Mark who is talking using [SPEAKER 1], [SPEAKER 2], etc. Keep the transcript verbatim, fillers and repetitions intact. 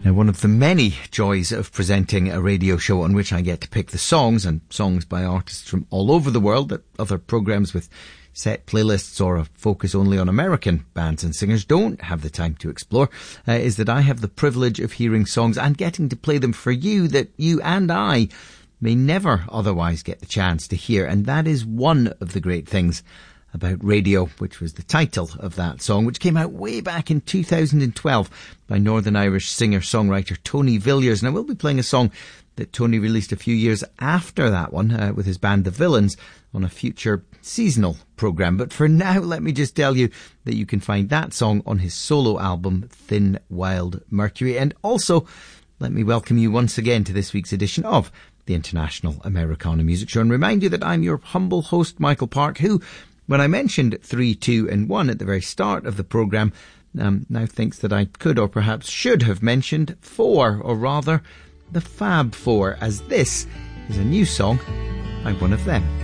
[SPEAKER 1] Now, one of the many joys of presenting a radio show on which I get to pick the songs, and songs by artists from all over the world that other programmes with set playlists or a focus only on American bands and singers don't have the time to explore, uh, is that I have the privilege of hearing songs and getting to play them for you that you and I may never otherwise get the chance to hear. And that is one of the great things about Radio, which was the title of that song, which came out way back in two thousand twelve by Northern Irish singer-songwriter Tony Villiers. And I will be playing a song that Tony released a few years after that one uh, with his band The Villains on a future seasonal programme. But for now, let me just tell you that you can find that song on his solo album Thin Wild Mercury. And also, let me welcome you once again to this week's edition of the International Americana Music Show and remind you that I'm your humble host, Michael Park, who, when I mentioned three, two and one at the very start of the programme, um, now thinks that I could or perhaps should have mentioned four, or rather the Fab Four, as this is a new song by one of them.